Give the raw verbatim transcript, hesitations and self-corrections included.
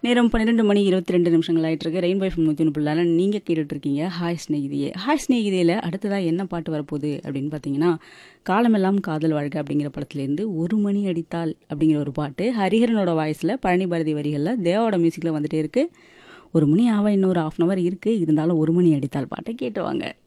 நேரம் பன்னிரெண்டு மணி இருபத்தி ரெண்டு நிமிஷங்கள் ஆயிட்டு இருக்கு. ரெயின்போ எஃப்எம் நூற்றி ஒன்று புள்ளால நீங்கள் கேட்டுட்டு இருக்கீங்க ஹாய் ஸ்நேகிதியே. ஹாய் ஸ்நேகிதியில் அடுத்ததாக என்ன பாட்டு வரப்போகுது அப்படின்னு பார்த்தீங்கன்னா, காலமெல்லாம் காதல் வாழ்க்கை அப்படிங்கிற படத்துலேருந்து ஒரு மணி அடித்தால் அப்படிங்கிற ஒரு பாட்டு ஹரிஹரனோட வாய்ஸில் பழனி பாரதி வரிகளில் தேவாவோட மியூசிக்கில் வந்துட்டே இருக்குது. ஒரு மணி ஆவ இன்னொரு ஹாஃப் அன் அவர் இருக்குது, இருந்தாலும் ஒரு மணி அடித்தால் பாட்டை கேட்டு வாங்க.